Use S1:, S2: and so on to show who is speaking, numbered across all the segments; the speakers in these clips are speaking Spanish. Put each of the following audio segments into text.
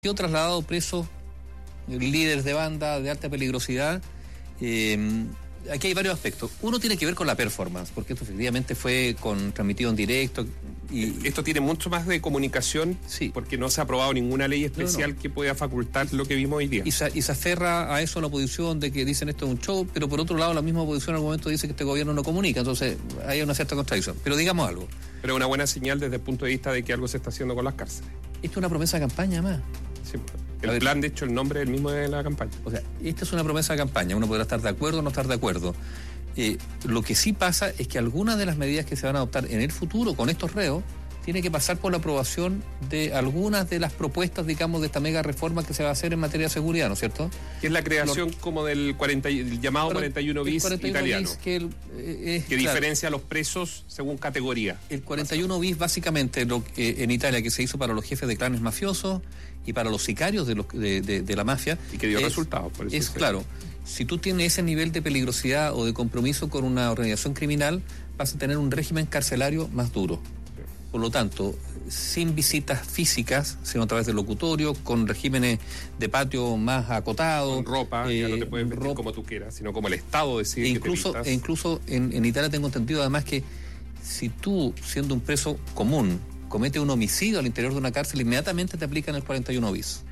S1: Yo trasladado presos, líderes de banda de alta peligrosidad. Aquí hay varios aspectos. Uno tiene que ver con la performance, porque esto efectivamente fue transmitido en directo.
S2: Y esto tiene mucho más de comunicación,
S1: sí,
S2: porque no se ha aprobado ninguna ley especial que pueda facultar lo que vimos hoy día.
S1: Y se aferra a eso la oposición, de que dicen esto es un show, pero por otro lado la misma oposición al momento dice que este gobierno no comunica, entonces hay una cierta contradicción. Pero digamos algo.
S2: Pero una buena señal desde el punto de vista de que algo se está haciendo con las cárceles.
S1: Esto es una promesa de campaña más.
S2: Sí, el plan, de hecho, el nombre es el mismo de la campaña.
S1: O sea, esta es una promesa de campaña, uno podrá estar de acuerdo o no estar de acuerdo. Lo que sí pasa es que algunas de las medidas que se van a adoptar en el futuro con estos reos tiene que pasar por la aprobación de algunas de las propuestas, digamos, de esta mega reforma que se va a hacer en materia de seguridad, ¿no es cierto?
S2: Que es la creación como del llamado 41 bis 41 italiano, bis que diferencia a los presos según categoría. El
S1: 41 bis básicamente en Italia, que se hizo para los jefes de clanes mafiosos y para los sicarios de la mafia.
S2: Y que dio resultados. Por eso
S1: es claro, si tú tienes ese nivel de peligrosidad o de compromiso con una organización criminal, vas a tener un régimen carcelario más duro. Por lo tanto, sin visitas físicas, sino a través del locutorio, con regímenes de patio más acotados.
S2: Con ropa, ya no te puedes vestir como tú quieras, sino como el Estado decide
S1: incluso,
S2: que te
S1: incluso en Italia tengo entendido además que si tú, siendo un preso común, cometes un homicidio al interior de una cárcel, inmediatamente te aplican el 41 bis.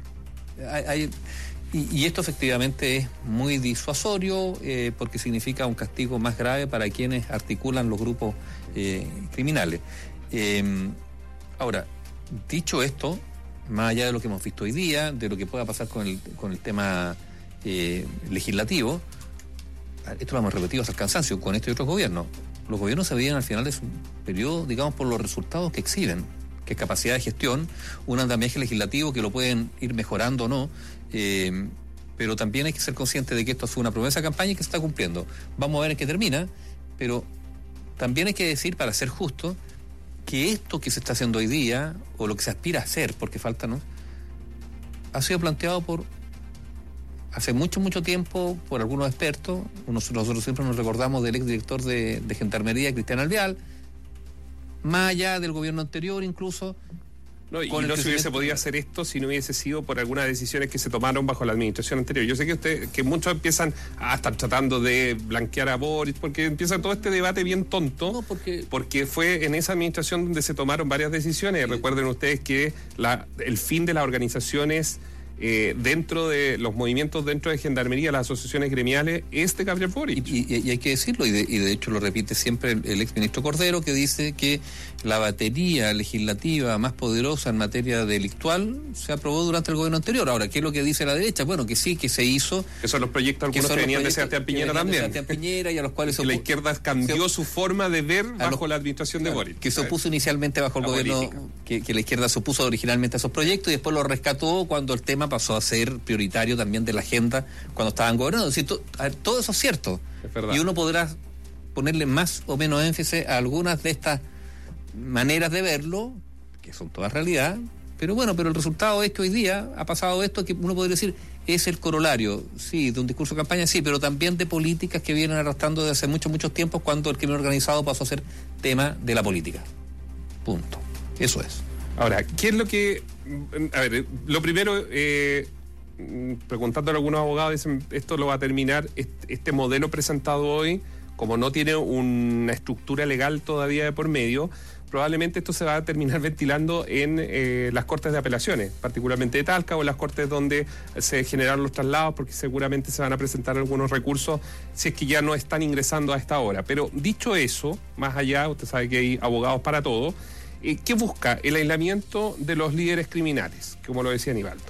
S1: Y esto efectivamente es muy disuasorio porque significa un castigo más grave para quienes articulan los grupos criminales. Ahora, dicho esto, más allá de lo que hemos visto hoy día, de lo que pueda pasar con el tema legislativo, esto lo hemos repetido hasta el cansancio con este y otros gobiernos. Los gobiernos se veían al final de su periodo, digamos, por los resultados que exhiben, que es capacidad de gestión, un andamiaje legislativo que lo pueden ir mejorando o no, pero también hay que ser consciente de que esto fue una promesa de campaña y que se está cumpliendo. Vamos a ver en qué termina, pero también hay que decir, para ser justo, que esto que se está haciendo hoy día, o lo que se aspira a hacer, porque falta, ¿no?, ha sido planteado hace mucho tiempo por algunos expertos. Nosotros siempre nos recordamos del exdirector de Gendarmería, Cristian Alvear, más allá del gobierno anterior incluso.
S2: No, y no se hubiese podido hacer esto si no hubiese sido por algunas decisiones que se tomaron bajo la administración anterior. Yo sé que muchos empiezan a estar tratando de blanquear a Boris, porque empieza todo este debate bien tonto,
S1: no,
S2: porque fue en esa administración donde se tomaron varias decisiones. Sí. Recuerden ustedes que el fin de las organizaciones dentro de los movimientos dentro de Gendarmería, las asociaciones gremiales, es de Gabriel Boric.
S1: Y hay que decirlo, y de hecho lo repite siempre el exministro Cordero, que dice que la batería legislativa más poderosa en materia delictual se aprobó durante el gobierno anterior. Ahora, ¿qué es lo que dice la derecha? Bueno, que sí, que se hizo.
S2: Que son los proyectos, algunos que venían de Sebastián Piñera también.
S1: Sebastián Piñera, y a los cuales
S2: la izquierda cambió su forma de ver bajo la administración de Boric.
S1: Que se opuso inicialmente bajo el gobierno, que la izquierda se opuso originalmente a esos proyectos y después lo rescató cuando el tema pasó a ser prioritario también de la agenda cuando estaban gobernando. Es decir, todo eso es cierto.
S2: Es verdad.
S1: Y uno podrá ponerle más o menos énfasis a algunas de estas maneras de verlo, que son todas realidad, pero el resultado es que hoy día ha pasado esto que uno podría decir es el corolario, sí, de un discurso de campaña, sí, pero también de políticas que vienen arrastrando desde hace muchos tiempos, cuando el crimen organizado pasó a ser tema de la política. Punto. Eso es.
S2: Ahora, ¿qué es lo que... A ver, lo primero, preguntando a algunos abogados, dicen, esto lo va a terminar, este modelo presentado hoy, como no tiene una estructura legal todavía de por medio, probablemente esto se va a terminar ventilando en las cortes de apelaciones, particularmente de Talca, o en las cortes donde se generaron los traslados, porque seguramente se van a presentar algunos recursos si es que ya no están ingresando a esta hora. Pero dicho eso, más allá, usted sabe que hay abogados para todo, ¿qué busca? El aislamiento de los líderes criminales, como lo decía Aníbaldo.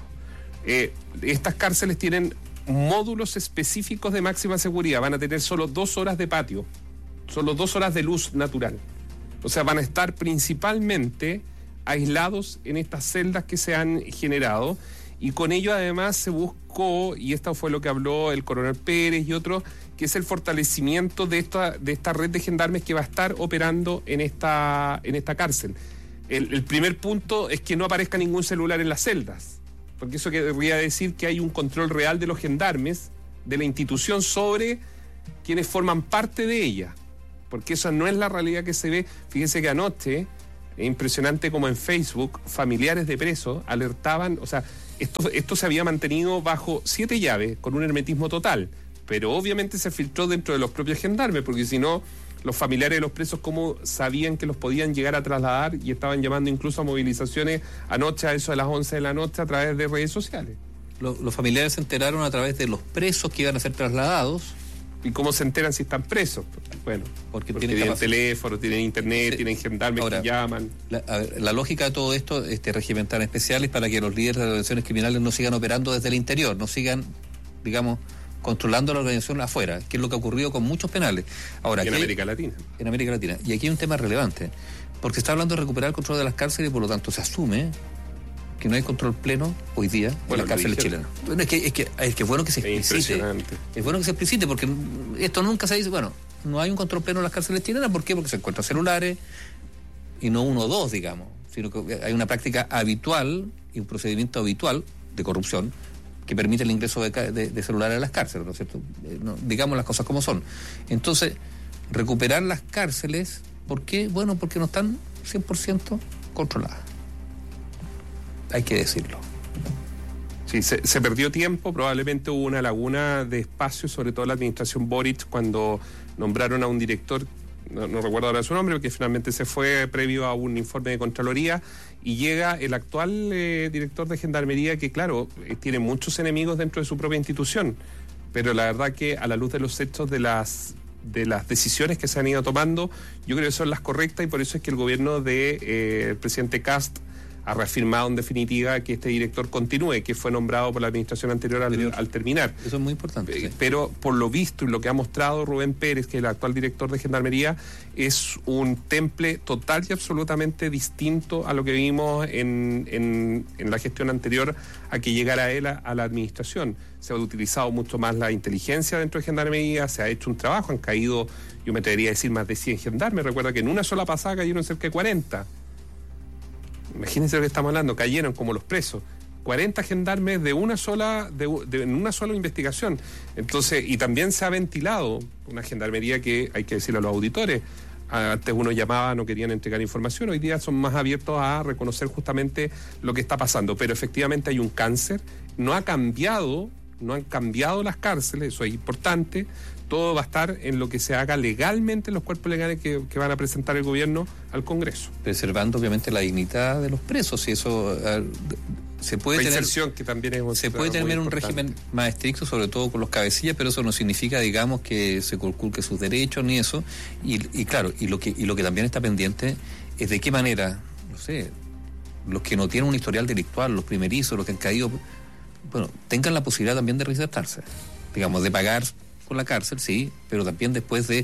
S2: Estas cárceles tienen módulos específicos de máxima seguridad, van a tener solo 2 horas de patio, solo 2 horas de luz natural. O sea, van a estar principalmente aislados en estas celdas que se han generado, y con ello además se buscó, y esto fue lo que habló el coronel Pérez y otros, que es el fortalecimiento de esta red de gendarmes que va a estar operando en esta cárcel. El primer punto es que no aparezca ningún celular en las celdas, porque eso querría decir que hay un control real de los gendarmes, de la institución, sobre quienes forman parte de ella, porque esa no es la realidad que se ve. Fíjense que anoche Es impresionante como en Facebook familiares de presos alertaban, o sea, esto se había mantenido bajo 7 llaves, con un hermetismo total, pero obviamente se filtró dentro de los propios gendarmes, porque si no, los familiares de los presos cómo sabían que los podían llegar a trasladar, y estaban llamando incluso a movilizaciones anoche a eso de las 11 de la noche a través de redes sociales.
S1: Los familiares se enteraron a través de los presos que iban a ser trasladados.
S2: ¿Y cómo se enteran si están presos? Bueno, porque tienen teléfono, tienen internet, tienen gendarmes que llaman.
S1: La lógica de todo esto, regimentar especiales para que los líderes de las organizaciones criminales no sigan operando desde el interior, no sigan, digamos, controlando la organización afuera, que es lo que ha ocurrido con muchos penales. Ahora,
S2: en América Latina.
S1: En América Latina. Y aquí hay un tema relevante, porque se está hablando de recuperar el control de las cárceles y por lo tanto se asume que no hay control pleno hoy día en las cárceles chilenas. Bueno, es que bueno que se explicite. Es bueno que se explicite, porque esto nunca se dice, bueno, no hay un control pleno en las cárceles chilenas. ¿Por qué? Porque se encuentran celulares, y no 1 o 2, digamos, sino que hay una práctica habitual y un procedimiento habitual de corrupción que permite el ingreso de celulares a las cárceles, ¿no es cierto? Digamos las cosas como son. Entonces, recuperar las cárceles, ¿por qué? Bueno, porque no están 100% controladas. Hay que decirlo.
S2: Sí, se perdió tiempo, probablemente hubo una laguna de espacio, sobre todo la administración Boric, cuando nombraron a un director, no recuerdo ahora su nombre, porque finalmente se fue previo a un informe de Contraloría, y llega el actual director de Gendarmería, que claro, tiene muchos enemigos dentro de su propia institución, pero la verdad que a la luz de los hechos de las decisiones que se han ido tomando, yo creo que son las correctas, y por eso es que el gobierno del presidente Kast ha reafirmado en definitiva que este director continúe, que fue nombrado por la administración anterior al terminar.
S1: Eso es muy importante. Sí.
S2: Pero por lo visto y lo que ha mostrado Rubén Pérez, que es el actual director de Gendarmería, es un temple total y absolutamente distinto a lo que vimos en la gestión anterior a que llegara él a la administración. Se ha utilizado mucho más la inteligencia dentro de Gendarmería, se ha hecho un trabajo, han caído, yo me atrevería a decir, más de 100 gendarmes. Recuerda que en una sola pasada cayeron cerca de 40. Imagínense lo que estamos hablando, cayeron como los presos, 40 gendarmes en una sola investigación. Entonces, y también se ha ventilado una gendarmería que, hay que decirle a los auditores, antes uno llamaba, no querían entregar información, hoy día son más abiertos a reconocer justamente lo que está pasando, pero efectivamente hay un cáncer, no han cambiado las cárceles, eso es importante. Todo va a estar en lo que se haga legalmente en los cuerpos legales que van a presentar el gobierno al Congreso.
S1: Preservando obviamente la dignidad de los presos, y eso se puede tener.
S2: Que también
S1: se puede tener un régimen más estricto, sobre todo con los cabecillas, pero eso no significa, digamos, que se conculque sus derechos ni eso. Y claro, y lo que también está pendiente es de qué manera, no sé, los que no tienen un historial delictual, los primerizos, los que han caído, bueno, tengan la posibilidad también de reinsertarse, digamos, de pagar con la cárcel, sí, pero también después de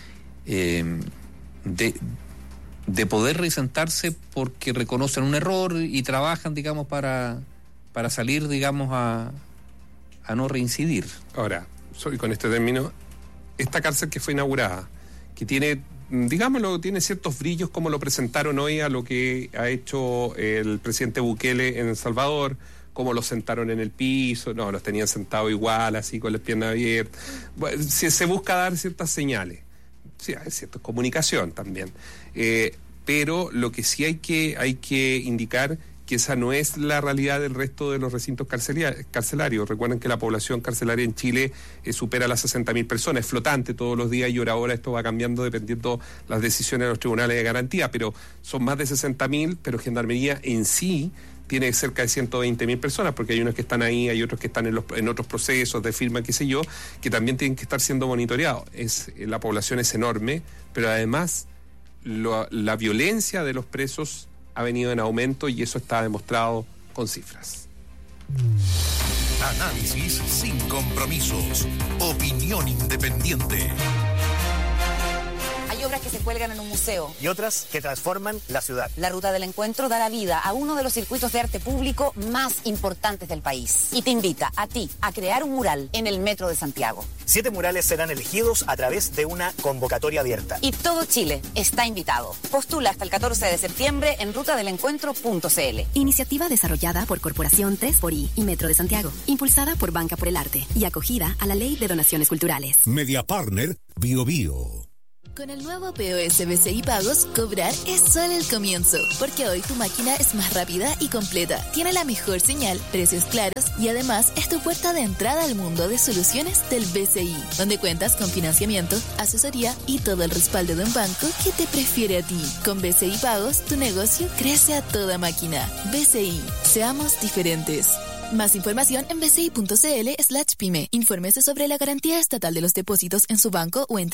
S1: poder reinsertarse porque reconocen un error y trabajan, digamos, para salir, digamos, a no reincidir.
S2: Ahora, con este término, esta cárcel que fue inaugurada, que tiene, digámoslo, tiene ciertos brillos como lo presentaron hoy a lo que ha hecho el presidente Bukele en El Salvador, cómo los sentaron en el piso, no, los tenían sentados igual, así con las piernas abiertas. Bueno, se busca dar ciertas señales, sí, hay cierta comunicación también, pero lo que sí hay que indicar que esa no es la realidad del resto de los recintos carcelarios. Recuerden que la población carcelaria en Chile supera las 60.000 personas, es flotante todos los días, y ahora esto va cambiando dependiendo las decisiones de los tribunales de garantía, pero son más de 60.000, pero Gendarmería en sí tiene cerca de 120.000 personas, porque hay unos que están ahí, hay otros que están en otros procesos de firma, qué sé yo, que también tienen que estar siendo monitoreados. La población es enorme, pero además la violencia de los presos ha venido en aumento, y eso está demostrado con cifras.
S3: Análisis sin compromisos. Opinión independiente.
S4: Hay obras que se cuelgan en un museo
S5: y otras que transforman la ciudad.
S4: La Ruta del Encuentro dará vida a uno de los circuitos de arte público más importantes del país y te invita a ti a crear un mural en el Metro de Santiago.
S5: 7 murales serán elegidos a través de una convocatoria abierta.
S4: Y todo Chile está invitado. Postula hasta el 14 de septiembre en rutadelencuentro.cl.
S6: Iniciativa desarrollada por Corporación 3xI y Metro de Santiago, impulsada por Banca por el Arte y acogida a la Ley de Donaciones Culturales.
S3: Media Partner Bio Bio.
S7: Con el nuevo POS BCI Pagos, cobrar es solo el comienzo, porque hoy tu máquina es más rápida y completa, tiene la mejor señal, precios claros y además es tu puerta de entrada al mundo de soluciones del BCI, donde cuentas con financiamiento, asesoría y todo el respaldo de un banco que te prefiere a ti. Con BCI Pagos, tu negocio crece a toda máquina. BCI, seamos diferentes. Más información en bci.cl/pyme. Infórmese sobre la garantía estatal de los depósitos en su banco o en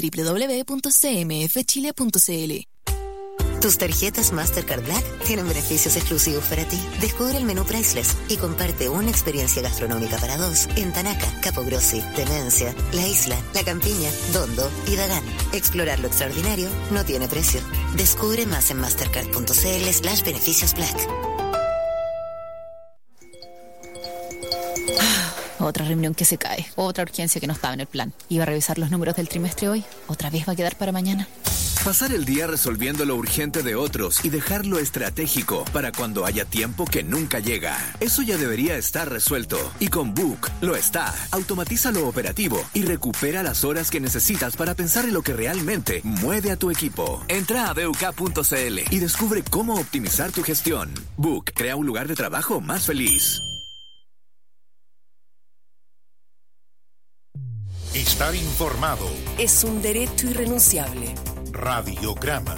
S7: www.cmfchile.cl.
S8: Tus tarjetas Mastercard Black tienen beneficios exclusivos para ti. Descubre el menú Priceless y comparte una experiencia gastronómica para dos en Tanaca, Capo Grossi, Tenencia, La Isla, La Campiña, Dondo y Dagán. Explorar lo extraordinario no tiene precio. Descubre más en mastercard.cl/beneficios Black.
S9: Otra reunión que se cae, otra urgencia que no estaba en el plan. Iba a revisar los números del trimestre hoy, otra vez va a quedar para mañana.
S10: Pasar el día resolviendo lo urgente de otros y dejar lo estratégico para cuando haya tiempo que nunca llega. Eso ya debería estar resuelto. Y con Book lo está. Automatiza lo operativo y recupera las horas que necesitas para pensar en lo que realmente mueve a tu equipo. Entra a BUK.cl y descubre cómo optimizar tu gestión. Book crea un lugar de trabajo más feliz.
S3: Estar informado
S11: es un derecho irrenunciable.
S3: Radiograma.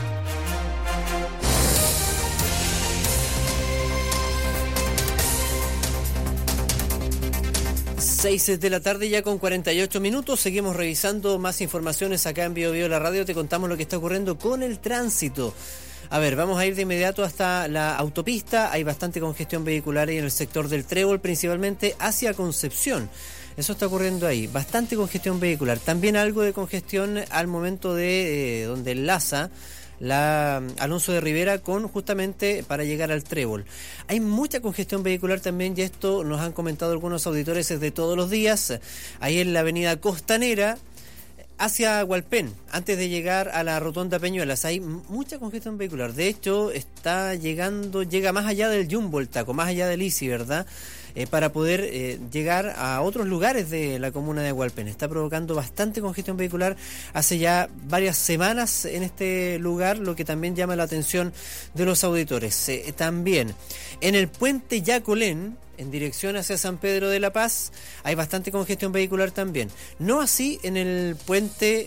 S12: Seis de la tarde ya con 48 minutos. Seguimos revisando más informaciones acá en Bio Bio la Radio. Te contamos lo que está ocurriendo con el tránsito. A ver, vamos a ir de inmediato hasta la autopista. Hay bastante congestión vehicular ahí en el sector del Trébol, principalmente hacia Concepción. Eso está ocurriendo ahí, bastante congestión vehicular. También algo de congestión al momento de donde enlaza la Alonso de Rivera con justamente para llegar al Trébol. Hay mucha congestión vehicular también, y esto nos han comentado algunos auditores desde todos los días. Ahí en la avenida Costanera hacia Hualpén, antes de llegar a la rotonda Peñuelas, hay mucha congestión vehicular. De hecho, llega más allá del Jumbo el taco, más allá del ICI, ¿verdad? Para poder llegar a otros lugares de la comuna de Hualpén. Está provocando bastante congestión vehicular hace ya varias semanas en este lugar, lo que también llama la atención de los auditores. También en el puente Yacolén, en dirección hacia San Pedro de la Paz, hay bastante congestión vehicular también. No así en el puente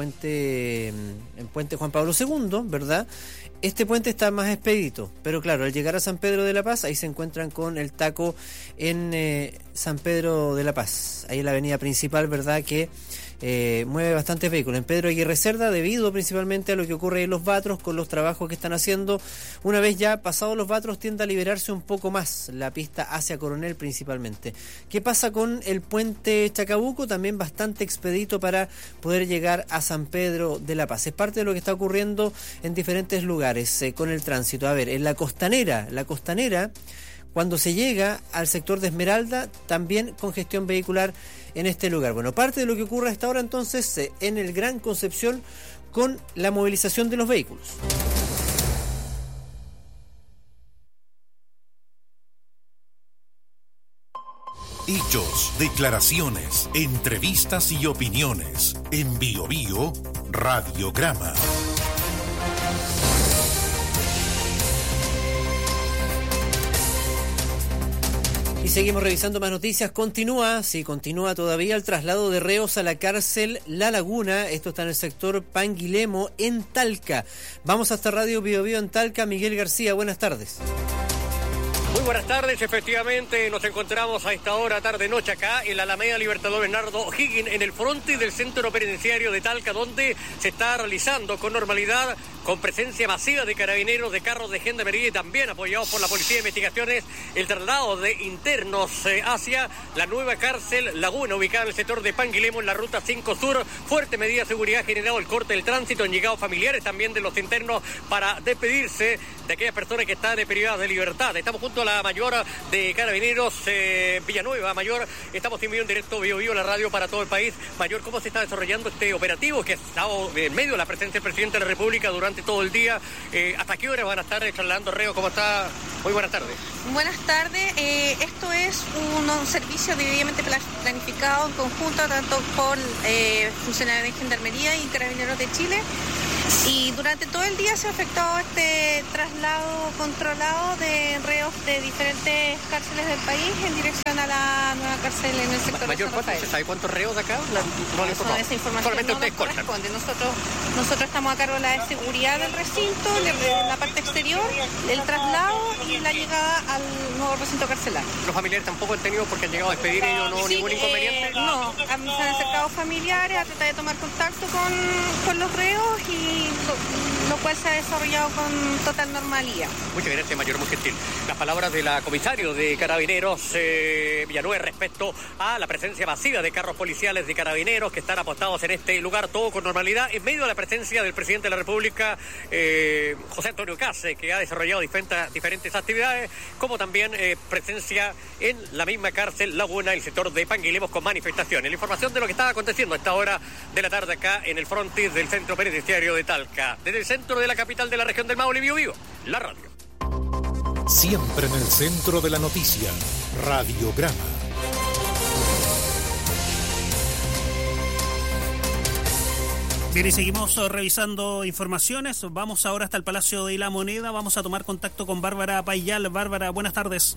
S12: Juan Pablo II, ¿verdad? Este puente está más expedito, pero claro, al llegar a San Pedro de la Paz, ahí se encuentran con el taco en San Pedro de la Paz, ahí en la avenida principal, ¿verdad?, que mueve bastantes vehículos. En Pedro Aguirre Cerda, debido principalmente a lo que ocurre en los Batros, con los trabajos que están haciendo, una vez ya pasados los Batros, tiende a liberarse un poco más la pista hacia Coronel principalmente. ¿Qué pasa con el puente Chacabuco? También bastante expedito para poder llegar a San Pedro de la Paz. Es parte de lo que está ocurriendo en diferentes lugares con el tránsito. A ver, en la costanera, cuando se llega al sector de Esmeralda, también congestión vehicular en este lugar. Bueno, parte de lo que ocurre a esta hora entonces en el Gran Concepción con la movilización de los vehículos.
S3: Hechos, declaraciones, entrevistas y opiniones. En Bio Bio Radiograma.
S12: Y seguimos revisando más noticias. Continúa todavía el traslado de reos a la cárcel La Laguna. Esto está en el sector Panguilemo, en Talca. Vamos hasta Radio Bio Bio en Talca. Miguel García, buenas tardes.
S13: Muy buenas tardes, efectivamente nos encontramos a esta hora, tarde-noche acá en la Alameda Libertador Bernardo O'Higgins, en el fronte del Centro Penitenciario de Talca, donde se está realizando con normalidad, con presencia masiva de carabineros, de carros de gendarmería y también apoyados por la Policía de Investigaciones, el traslado de internos hacia la nueva cárcel Laguna, ubicada en el sector de Panguilemo, en la ruta 5 Sur. Fuerte medida de seguridad ha generado el corte del tránsito, han llegado familiares también de los internos para despedirse de aquellas personas que están privadas de libertad. Estamos junto a la mayor de Carabineros, Villanueva Mayor. Estamos en vivo en directo, Bio Bio, la radio para todo el país. Mayor, ¿cómo se está desarrollando este operativo que ha estado en medio de la presencia del presidente de la República durante durante todo el día. ¿Hasta qué hora van a estar trasladando reos? ¿Cómo está? Muy buenas tardes.
S14: Buenas tardes. Esto es un servicio debidamente planificado en conjunto tanto por funcionarios de Gendarmería y Carabineros de Chile. Y durante todo el día se ha efectuado este traslado controlado de reos de diferentes cárceles del país en dirección a la nueva cárcel en el sector de San Rafael.
S13: ¿Se sabe cuántos reos de acá?
S14: Esa información
S13: solamente
S14: no nos corresponde. Nosotros estamos a cargo de la seguridad del recinto, la parte exterior, el traslado y la llegada al nuevo recinto carcelario.
S13: ¿Los familiares tampoco han tenido porque han llegado a despedir ellos ningún inconveniente?
S14: No, se han acercado familiares a tratar de tomar contacto con los reos y lo cual se ha desarrollado con total normalidad.
S13: Muchas gracias, mayor, muy gentil. Las palabras de la comisario de Carabineros Villanueva respecto a la presencia masiva de carros policiales de Carabineros que están apostados en este lugar, todo con normalidad, en medio de la presencia del presidente de la República, José Antonio Kast, que ha desarrollado diferentes actividades, como también presencia en la misma cárcel Laguna, el sector de Panguilemos, con manifestaciones. La información de lo que está aconteciendo a esta hora de la tarde acá en el frontis del centro penitenciario de Talca. Desde el centro de la capital de la región del Maule, Biobío, la radio.
S3: Siempre en el centro de la noticia, Radiograma.
S15: Bien, y seguimos revisando informaciones. Vamos ahora hasta el Palacio de la Moneda. Vamos a tomar contacto con Bárbara Payal. Bárbara, buenas tardes.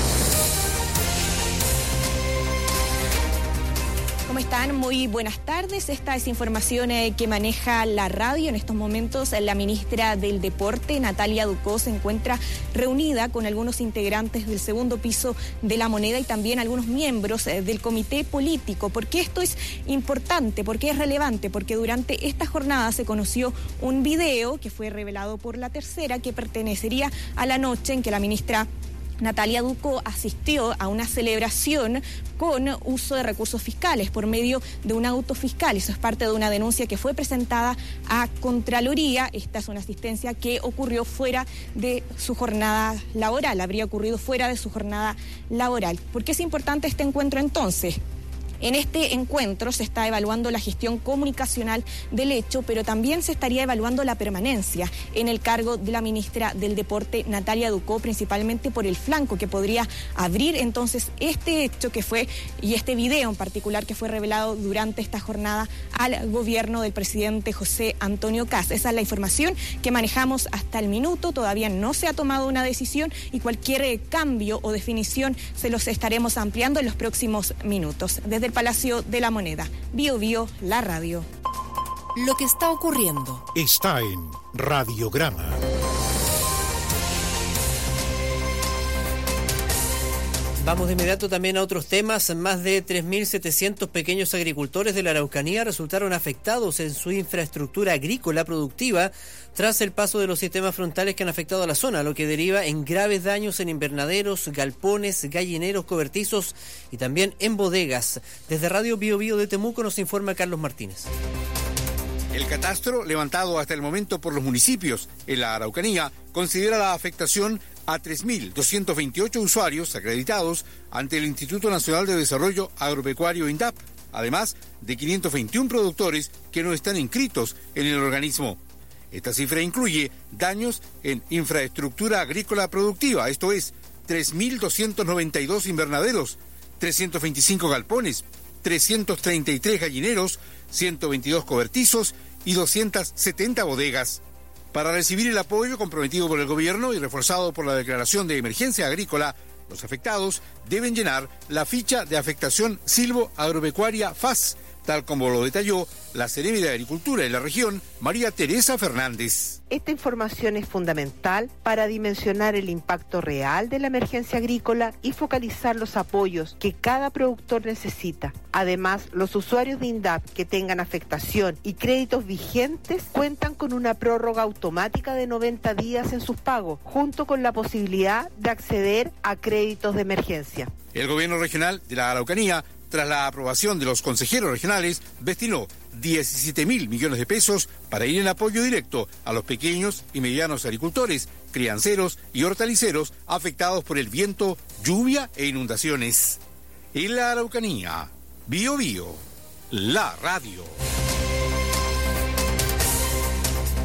S16: ¿Cómo están? Muy buenas tardes. Esta es información que maneja la radio. En estos momentos la ministra del Deporte, Natalia Ducó, se encuentra reunida con algunos integrantes del segundo piso de La Moneda y también algunos miembros del comité político. ¿Por qué esto es importante? ¿Por qué es relevante? Porque durante esta jornada se conoció un video que fue revelado por La Tercera que pertenecería a la noche en que la ministra Natalia Ducó asistió a una celebración con uso de recursos fiscales por medio de un auto fiscal. Eso es parte de una denuncia que fue presentada a Contraloría. Esta es una asistencia que ocurrió fuera de su jornada laboral, habría ocurrido fuera de su jornada laboral. ¿Por qué es importante este encuentro entonces? En este encuentro se está evaluando la gestión comunicacional del hecho, pero también se estaría evaluando la permanencia en el cargo de la ministra del Deporte, Natalia Ducó, principalmente por el flanco que podría abrir entonces este hecho que fue, y este video en particular que fue revelado durante esta jornada al gobierno del presidente José Antonio Kast. Esa es la información que manejamos hasta el minuto. Todavía no se ha tomado una decisión y cualquier cambio o definición se los estaremos ampliando en los próximos minutos. Desde el Palacio de la Moneda, Biobío, la radio.
S11: Lo que está ocurriendo
S3: está en Radiograma.
S12: Vamos de inmediato también a otros temas. Más de 3.700 pequeños agricultores de la Araucanía resultaron afectados en su infraestructura agrícola productiva tras el paso de los sistemas frontales que han afectado a la zona, lo que deriva en graves daños en invernaderos, galpones, gallineros, cobertizos y también en bodegas. Desde Radio Biobío de Temuco nos informa Carlos Martínez.
S17: El catastro, levantado hasta el momento por los municipios en la Araucanía, considera la afectación a 3.228 usuarios acreditados ante el Instituto Nacional de Desarrollo Agropecuario INDAP, además de 521 productores que no están inscritos en el organismo. Esta cifra incluye daños en infraestructura agrícola productiva, esto es, 3.292 invernaderos, 325 galpones, 333 gallineros, 122 cobertizos y 270 bodegas. Para recibir el apoyo comprometido por el gobierno y reforzado por la declaración de emergencia agrícola, los afectados deben llenar la ficha de afectación silvo-agropecuaria FAS, tal como lo detalló la Seremi de Agricultura de la región, María Teresa Fernández.
S18: Esta información es fundamental para dimensionar el impacto real de la emergencia agrícola y focalizar los apoyos que cada productor necesita. Además, los usuarios de INDAP que tengan afectación y créditos vigentes cuentan con una prórroga automática de 90 días en sus pagos, junto con la posibilidad de acceder a créditos de emergencia.
S17: El gobierno regional de la Araucanía, tras la aprobación de los consejeros regionales, destinó 17.000 millones de pesos para ir en apoyo directo a los pequeños y medianos agricultores, crianceros y hortaliceros afectados por el viento, lluvia e inundaciones. En la Araucanía, Biobío, la radio.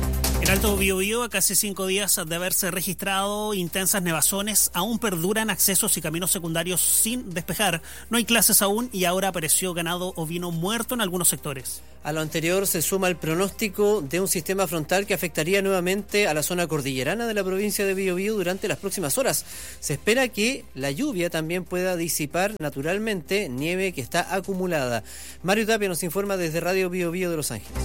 S15: En Alto Biobío, a casi 5 días de haberse registrado intensas nevazones, aún perduran accesos y caminos secundarios sin despejar. No hay clases aún y ahora apareció ganado ovino muerto en algunos sectores.
S12: A lo anterior se suma el pronóstico de un sistema frontal que afectaría nuevamente a la zona cordillerana de la provincia de Biobío durante las próximas horas. Se espera que la lluvia también pueda disipar naturalmente nieve que está acumulada. Mario Tapia nos informa desde Radio Biobío de Los Ángeles.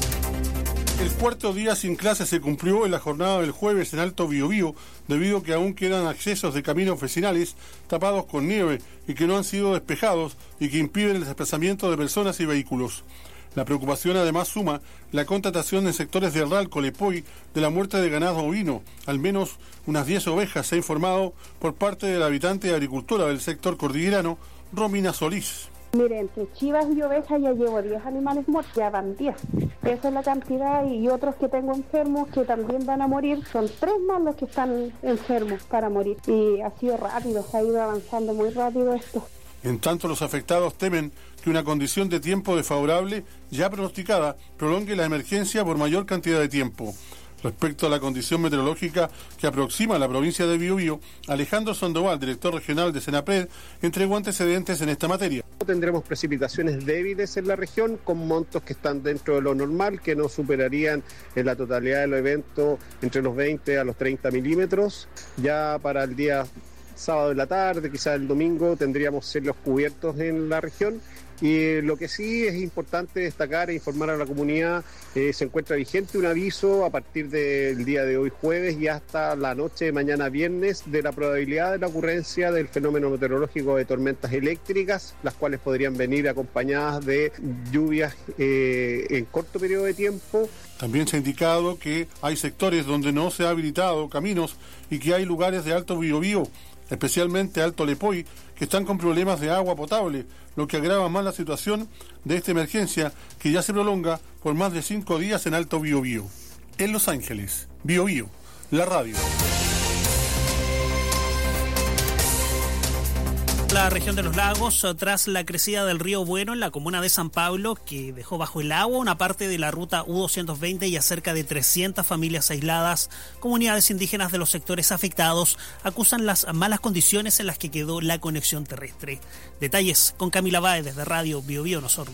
S19: El cuarto día sin clases se cumplió en la jornada del jueves en Alto Biobío, debido a que aún quedan accesos de caminos vecinales tapados con nieve y que no han sido despejados y que impiden el desplazamiento de personas y vehículos. La preocupación además suma la constatación en sectores de Herral, Colepoy, de la muerte de ganado ovino. Al menos unas 10 ovejas se ha informado por parte de la habitante y agricultora del sector cordillerano, Romina Solís.
S20: Mire, entre chivas y ovejas ya llevo 10 animales muertos, ya van 10. Esa es la cantidad, y otros que tengo enfermos que también van a morir. Son 3 más los que están enfermos para morir. Y ha sido rápido, se ha ido avanzando muy rápido esto.
S19: En tanto, los afectados temen que una condición de tiempo desfavorable ya pronosticada prolongue la emergencia por mayor cantidad de tiempo. Respecto a la condición meteorológica que aproxima a la provincia de Biobío, Alejandro Sandoval, director regional de Senapred, entregó antecedentes en esta materia.
S21: Tendremos precipitaciones débiles en la región con montos que están dentro de lo normal, que no superarían en la totalidad de los eventos entre los 20 a los 30 milímetros. Ya para el día sábado de la tarde, quizás el domingo, tendríamos cielos cubiertos en la región. Y lo que sí es importante destacar e informar a la comunidad, se encuentra vigente un aviso a partir del día de hoy jueves y hasta la noche de mañana viernes de la probabilidad de la ocurrencia del fenómeno meteorológico de tormentas eléctricas, las cuales podrían venir acompañadas de lluvias en corto periodo de tiempo.
S19: También se ha indicado que hay sectores donde no se ha habilitado caminos y que hay lugares de Alto Biobío, especialmente Alto Lepoy, que están con problemas de agua potable, lo que agrava más la situación de esta emergencia que ya se prolonga por más de 5 días en Alto Biobío. En Los Ángeles, Biobío, la radio.
S15: La región de los lagos, tras la crecida del río Bueno en la comuna de San Pablo, que dejó bajo el agua una parte de la ruta U220 y a cerca de 300 familias aisladas, comunidades indígenas de los sectores afectados acusan las malas condiciones en las que quedó la conexión terrestre. Detalles con Camila Báez desde Radio Biobío Osorno.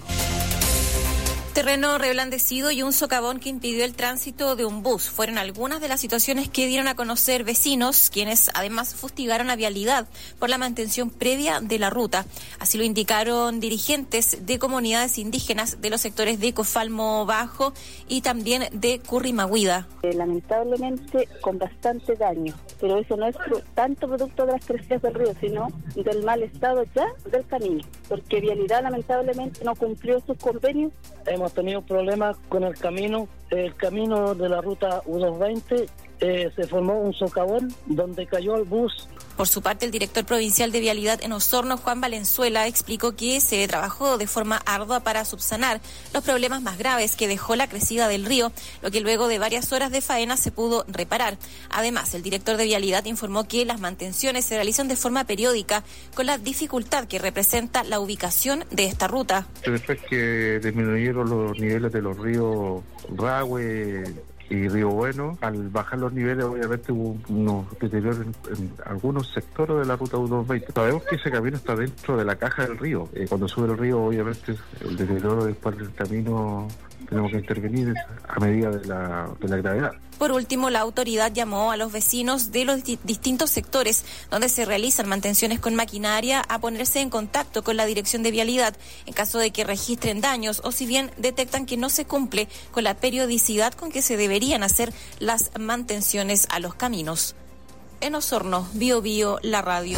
S22: Terreno reblandecido y un socavón que impidió el tránsito de un bus fueron algunas de las situaciones que dieron a conocer vecinos, quienes además fustigaron a Vialidad por la mantención previa de la ruta. Así lo indicaron dirigentes de comunidades indígenas de los sectores de Cofalmo Bajo y también de Currimahuida.
S20: Lamentablemente con bastante daño, pero eso no es tanto producto de las crecidas del río, sino del mal estado ya del camino, porque Vialidad lamentablemente no cumplió sus convenios.
S23: Hemos tenido problemas con el camino de la ruta U220, se formó un socavón donde cayó el bus.
S22: Por su parte, el director provincial de Vialidad en Osorno, Juan Valenzuela, explicó que se trabajó de forma ardua para subsanar los problemas más graves que dejó la crecida del río, lo que luego de varias horas de faena se pudo reparar. Además, el director de Vialidad informó que las mantenciones se realizan de forma periódica, con la dificultad que representa la ubicación de esta ruta.
S24: Después que disminuyeron los niveles de los ríos Rahue y Río Bueno, al bajar los niveles obviamente hubo unos deterioros en algunos sectores de la ruta U220. Sabemos que ese camino está dentro de la caja del río. Cuando sube el río obviamente el deterioro después del camino tenemos que intervenir a medida de la gravedad.
S22: Por último, la autoridad llamó a los vecinos de los distintos sectores donde se realizan mantenciones con maquinaria a ponerse en contacto con la Dirección de Vialidad en caso de que registren daños o si bien detectan que no se cumple con la periodicidad con que se deberían hacer las mantenciones a los caminos. En Osorno, Biobío, la radio.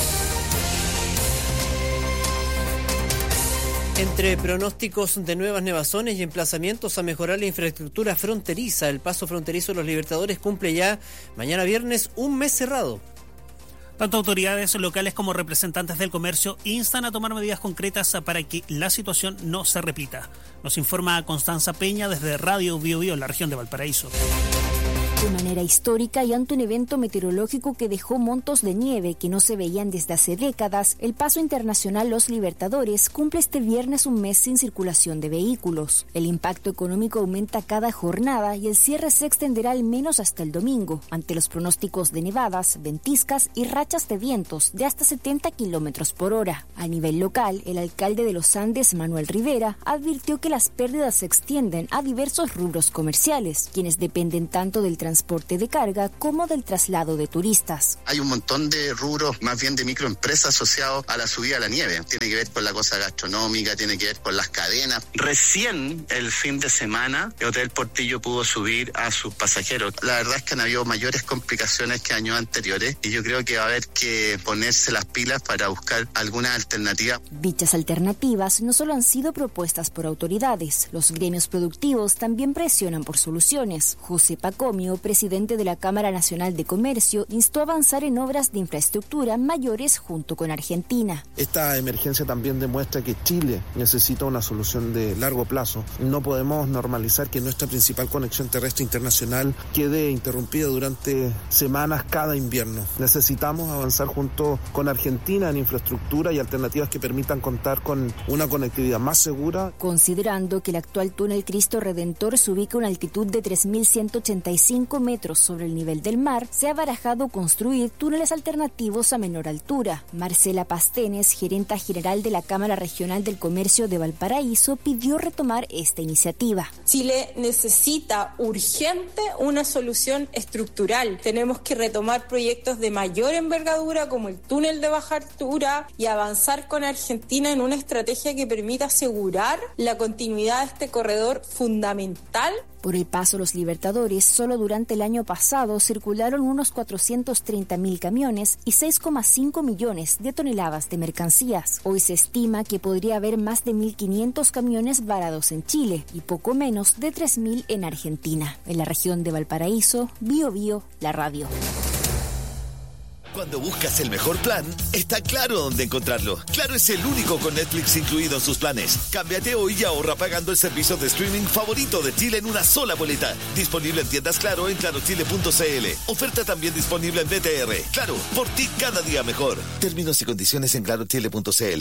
S12: Entre pronósticos de nuevas nevazones y emplazamientos a mejorar la infraestructura fronteriza, el paso fronterizo de los Libertadores cumple ya mañana viernes un mes cerrado.
S15: Tanto autoridades locales como representantes del comercio instan a tomar medidas concretas para que la situación no se repita. Nos informa Constanza Peña desde Radio Biobío en la región de Valparaíso.
S1: De manera histórica y ante un evento meteorológico que dejó montos de nieve que no se veían desde hace décadas, el Paso Internacional Los Libertadores cumple este viernes un mes sin circulación de vehículos. El impacto económico aumenta cada jornada y el cierre se extenderá al menos hasta el domingo, ante los pronósticos de nevadas, ventiscas y rachas de vientos de hasta 70 kilómetros por hora. A nivel local, el alcalde de Los Andes, Manuel Rivera, advirtió que las pérdidas se extienden a diversos rubros comerciales, quienes dependen tanto del transporte de carga como del traslado de turistas.
S2: Hay un montón de rubros, más bien de microempresas asociados a la subida a la nieve. Tiene que ver con la cosa gastronómica, tiene que ver con las cadenas. Recién el fin de semana, el Hotel Portillo pudo subir a sus pasajeros. La verdad es que han habido mayores complicaciones que años anteriores y yo creo que va a haber que ponerse las pilas para buscar alguna alternativa.
S1: Dichas alternativas no solo han sido propuestas por autoridades, los gremios productivos también presionan por soluciones. José Pacomio, presidente de la Cámara Nacional de Comercio, instó a avanzar en obras de infraestructura mayores junto con Argentina.
S4: Esta emergencia también demuestra que Chile necesita una solución de largo plazo. No podemos normalizar que nuestra principal conexión terrestre internacional quede interrumpida durante semanas cada invierno. Necesitamos avanzar junto con Argentina en infraestructura y alternativas que permitan contar con una conectividad más segura.
S1: Considerando que el actual túnel Cristo Redentor se ubica a una altitud de 3.185 metros sobre el nivel del mar, se ha barajado construir túneles alternativos a menor altura. Marcela Pastenes, gerenta general de la Cámara Regional del Comercio de Valparaíso, pidió retomar esta iniciativa.
S5: Chile necesita urgente una solución estructural. Tenemos que retomar proyectos de mayor envergadura como el túnel de baja altura y avanzar con Argentina en una estrategia que permita asegurar la continuidad de este corredor fundamental.
S1: Por el Paso Los Libertadores, solo durante el año pasado circularon unos 430.000 camiones y 6,5 millones de toneladas de mercancías. Hoy se estima que podría haber más de 1.500 camiones varados en Chile y poco menos de 3.000 en Argentina. En la región de Valparaíso, Bío Bío, la radio.
S25: Cuando buscas el mejor plan, está Claro dónde encontrarlo. Claro es el único con Netflix incluido en sus planes. Cámbiate hoy y ahorra pagando el servicio de streaming favorito de Chile en una sola boleta. Disponible en tiendas Claro en clarochile.cl. Oferta también disponible en BTR. Claro, por ti cada día mejor. Términos y condiciones en clarochile.cl.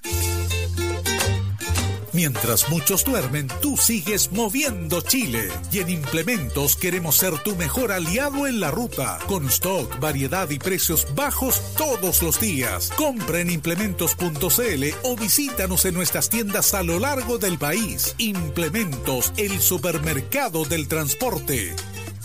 S3: Mientras muchos duermen, tú sigues moviendo Chile. Y en Implementos queremos ser tu mejor aliado en la ruta. Con stock, variedad y precios bajos todos los días. Compra en implementos.cl o visítanos en nuestras tiendas a lo largo del país. Implementos, el supermercado del transporte.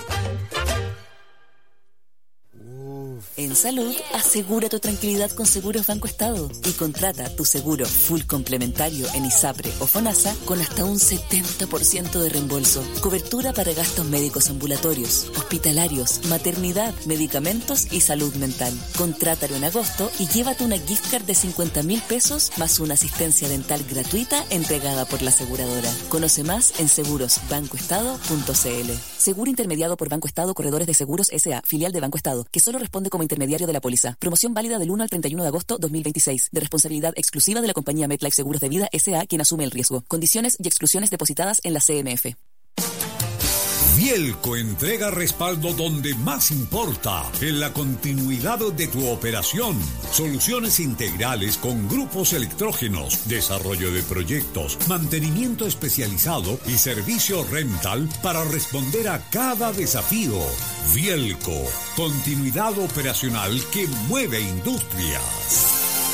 S26: En salud, asegura tu tranquilidad con Seguros Banco Estado y contrata tu seguro full complementario en ISAPRE o FONASA con hasta un 70% de reembolso. Cobertura para gastos médicos ambulatorios, hospitalarios, maternidad, medicamentos y salud mental. Contrátalo en agosto y llévate una gift card de 50.000 pesos más una asistencia dental gratuita entregada por la aseguradora. Conoce más en segurosbancoestado.cl. Seguro intermediado por Banco Estado Corredores de Seguros S.A., filial de Banco Estado, que solo responde como intermediario de la póliza. Promoción válida del 1 al 31 de agosto 2026. De responsabilidad exclusiva de la compañía MetLife Seguros de Vida S.A., quien asume el riesgo. Condiciones y exclusiones depositadas en la CMF.
S27: Vielco entrega respaldo donde más importa, en la continuidad de tu operación. Soluciones integrales con grupos electrógenos, desarrollo de proyectos, mantenimiento especializado y servicio rental para responder a cada desafío. Vielco, continuidad operacional que mueve industrias.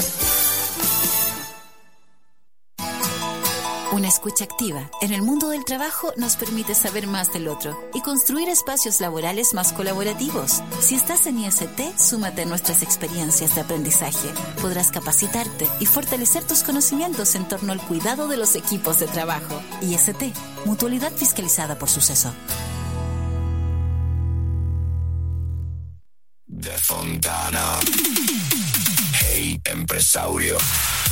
S7: Una escucha activa en el mundo del trabajo nos permite saber más del otro y construir espacios laborales más colaborativos. Si estás en IST, súmate a nuestras experiencias de aprendizaje. Podrás capacitarte y fortalecer tus conocimientos en torno al cuidado de los equipos de trabajo. IST, Mutualidad Fiscalizada por Suceso.
S28: De Fontana. Hey, empresario.